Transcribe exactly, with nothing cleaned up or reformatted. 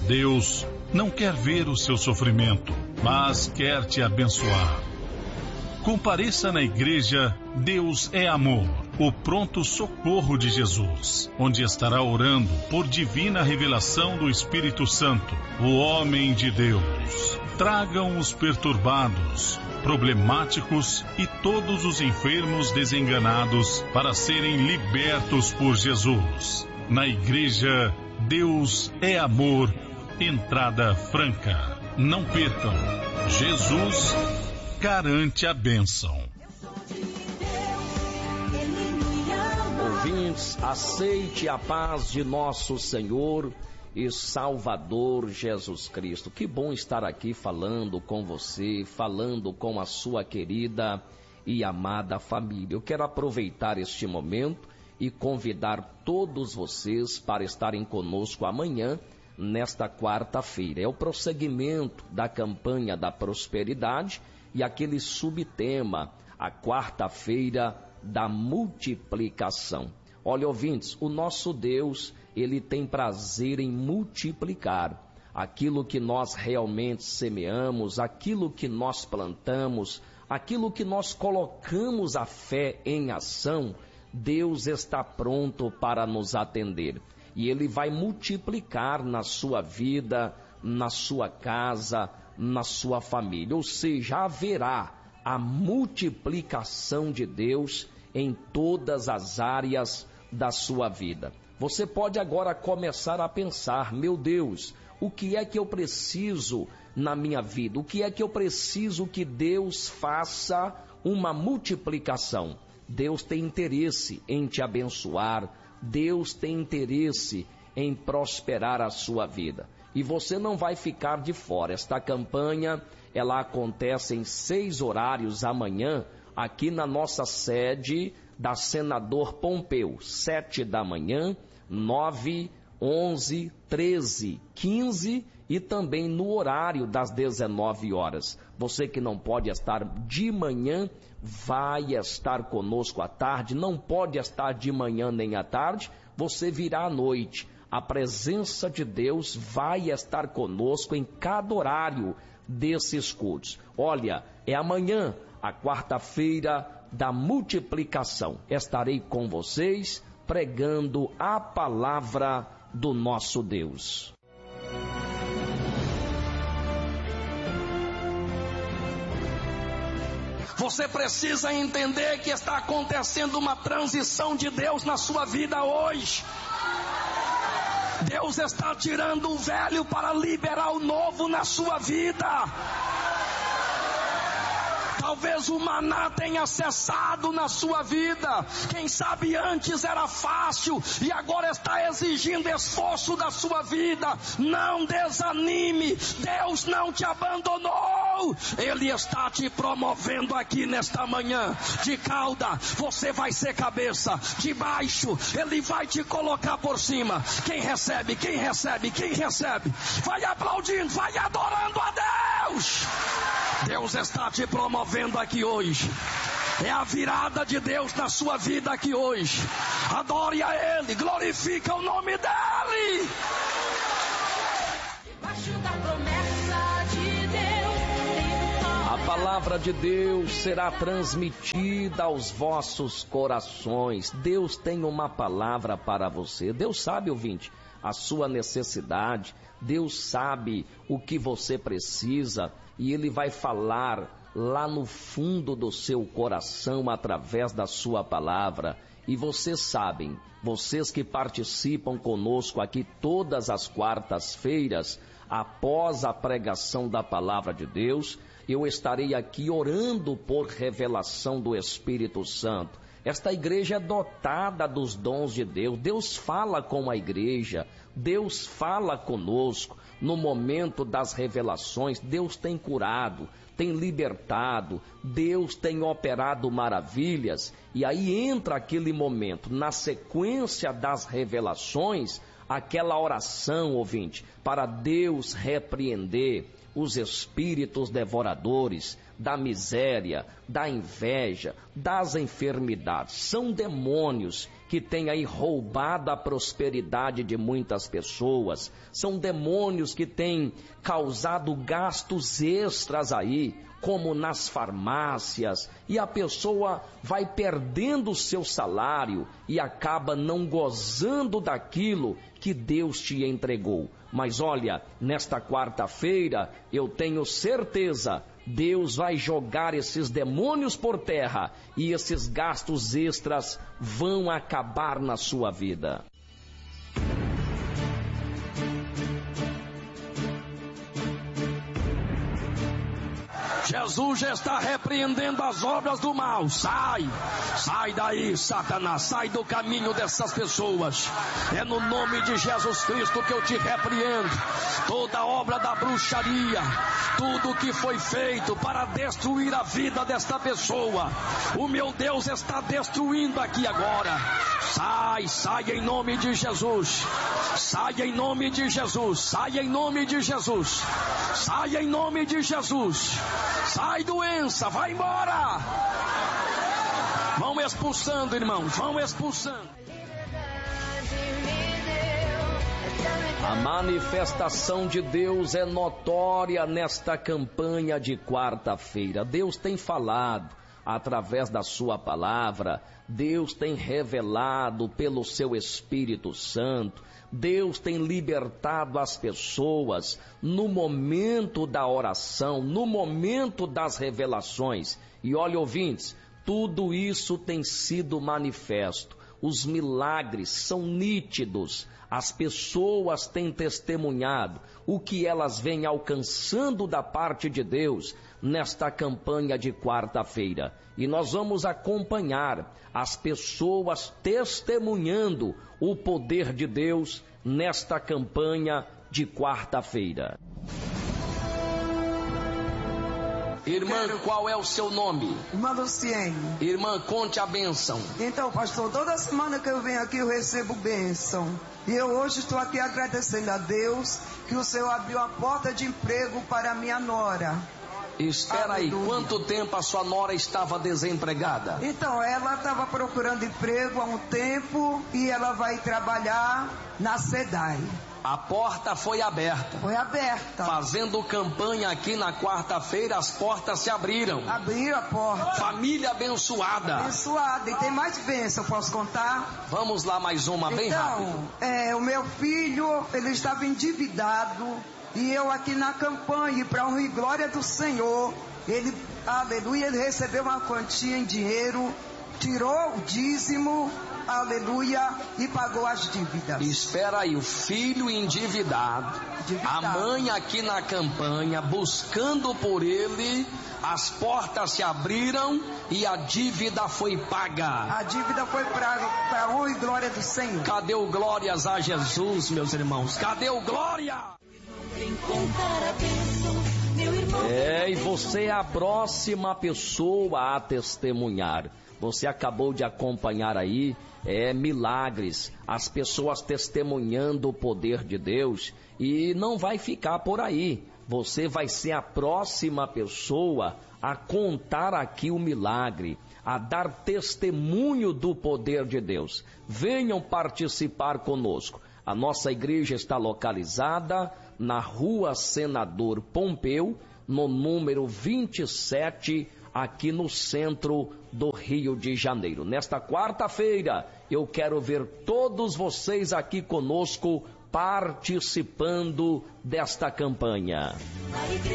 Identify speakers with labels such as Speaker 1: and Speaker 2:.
Speaker 1: Deus não quer ver o seu sofrimento, mas quer te abençoar. Compareça na igreja Deus é Amor, o pronto socorro de Jesus, onde estará orando por divina revelação do Espírito Santo, o homem de Deus. Tragam os perturbados, problemáticos e todos os enfermos desenganados para serem libertos por Jesus. Na igreja Deus é Amor, entrada franca. Não percam. Jesus garante a bênção.
Speaker 2: Ouvintes, aceite a paz de nosso Senhor e Salvador Jesus Cristo. Que bom estar aqui falando com você, falando com a sua querida e amada família. Eu quero aproveitar este momento e convidar todos vocês para estarem conosco amanhã, nesta quarta-feira. É o prosseguimento da campanha da prosperidade e aquele subtema, a quarta-feira da multiplicação. Olha, ouvintes, o nosso Deus, ele tem prazer em multiplicar aquilo que nós realmente semeamos, aquilo que nós plantamos, aquilo que nós colocamos a fé em ação. Deus está pronto para nos atender e ele vai multiplicar na sua vida, na sua casa, na sua família, ou seja, haverá a multiplicação de Deus em todas as áreas da sua vida. Você pode agora começar a pensar: meu Deus, o que é que eu preciso na minha vida? O que é que eu preciso que Deus faça uma multiplicação? Deus tem interesse em te abençoar, Deus tem interesse em prosperar a sua vida. E você não vai ficar de fora. Esta campanha, ela acontece em seis horários amanhã, aqui na nossa sede da Senador Pompeu. Sete da manhã, nove, onze, treze, quinze e também no horário das dezenove horas. Você que não pode estar de manhã, vai estar conosco à tarde. Não pode estar de manhã nem à tarde, você virá à noite. A presença de Deus vai estar conosco em cada horário desses cultos. Olha, é amanhã, a quarta-feira da multiplicação. Estarei com vocês pregando a palavra do nosso Deus. Você precisa entender que está acontecendo uma transição de Deus na sua vida hoje. Deus está tirando o velho para liberar o novo na sua vida. Talvez o maná tenha cessado na sua vida. Quem sabe antes era fácil e agora está exigindo esforço da sua vida. Não desanime, Deus não te abandonou. Ele está te promovendo aqui nesta manhã. De cauda, você vai ser cabeça. De baixo, Ele vai te colocar por cima. Quem recebe, quem recebe, quem recebe, vai aplaudindo, vai adorando a Deus. Deus está te promovendo aqui hoje. É a virada de Deus na sua vida aqui hoje. Adore a Ele, glorifica o nome dEle. Debaixo da promessa de Deus, a palavra de Deus será transmitida aos vossos corações. Deus tem uma palavra para você. Deus sabe, ouvinte, a sua necessidade. Deus sabe o que você precisa e Ele vai falar lá no fundo do seu coração através da sua palavra. E vocês sabem, vocês que participam conosco aqui todas as quartas-feiras, após a pregação da palavra de Deus, eu estarei aqui orando por revelação do Espírito Santo. Esta igreja é dotada dos dons de Deus. Deus fala com a igreja, Deus fala conosco. No momento das revelações, Deus tem curado, tem libertado, Deus tem operado maravilhas. E aí entra aquele momento, na sequência das revelações, aquela oração, ouvinte, para Deus repreender os espíritos devoradores da miséria, da inveja, das enfermidades. São demônios que tem aí roubado a prosperidade de muitas pessoas. São demônios que têm causado gastos extras aí, como nas farmácias, e a pessoa vai perdendo o seu salário e acaba não gozando daquilo que Deus te entregou. Mas olha, nesta quarta-feira eu tenho certeza, Deus vai jogar esses demônios por terra e esses gastos extras vão acabar na sua vida.
Speaker 3: Jesus já está repreendendo as obras do mal. Sai, sai daí, Satanás, sai do caminho dessas pessoas. É no nome de Jesus Cristo que eu te repreendo. Toda obra da bruxaria, tudo que foi feito para destruir a vida desta pessoa, o meu Deus está destruindo aqui agora. Sai, sai em nome de Jesus. Sai em nome de Jesus. Sai em nome de Jesus. Sai em nome de Jesus. Sai, doença, vai embora. Vão expulsando, irmãos, vão expulsando.
Speaker 2: A manifestação de Deus é notória nesta campanha de quarta-feira. Deus tem falado através da sua palavra, Deus tem revelado pelo seu Espírito Santo, Deus tem libertado as pessoas no momento da oração, no momento das revelações. E olha, ouvintes, tudo isso tem sido manifesto. Os milagres são nítidos, as pessoas têm testemunhado o que elas vêm alcançando da parte de Deus nesta campanha de quarta-feira. E nós vamos acompanhar as pessoas testemunhando o poder de Deus nesta campanha de quarta-feira.
Speaker 3: Irmã, qual é o seu nome?
Speaker 4: Irmã Luciene.
Speaker 3: Irmã, conte a bênção.
Speaker 4: Então, pastor, toda semana que eu venho aqui eu recebo bênção. E eu hoje estou aqui agradecendo a Deus que o Senhor abriu a porta de emprego para a minha nora.
Speaker 3: Espera aí, quanto tempo a sua nora estava desempregada?
Speaker 4: Então, ela estava procurando emprego há um tempo e ela vai trabalhar na SEDAI.
Speaker 3: A porta foi aberta.
Speaker 4: Foi aberta.
Speaker 3: Fazendo campanha aqui na quarta-feira, as portas se abriram.
Speaker 4: Abriram a porta.
Speaker 3: Família abençoada.
Speaker 4: Abençoada. E tem mais bênção, posso contar?
Speaker 3: Vamos lá, mais uma, bem
Speaker 4: então,
Speaker 3: rápido.
Speaker 4: É, o meu filho, ele estava endividado. E eu aqui na campanha, e para honra e glória do Senhor, ele, aleluia, ele recebeu uma quantia em dinheiro, tirou o dízimo, aleluia, e pagou as dívidas.
Speaker 3: Espera aí, o filho endividado, endividado, a mãe aqui na campanha, buscando por ele, as portas se abriram e a dívida foi paga.
Speaker 4: A dívida foi para a honra e glória do Senhor.
Speaker 3: Cadê o glórias a Jesus, meus irmãos? Cadê o glória?
Speaker 2: É, e você é a próxima pessoa a testemunhar. Você acabou de acompanhar aí, é, milagres, as pessoas testemunhando o poder de Deus, e não vai ficar por aí. Você vai ser a próxima pessoa a contar aqui o milagre, a dar testemunho do poder de Deus. Venham participar conosco. A nossa igreja está localizada na Rua Senador Pompeu, no número vinte e sete, aqui no centro do Rio de Janeiro. Nesta quarta-feira, eu quero ver todos vocês aqui conosco participando desta campanha.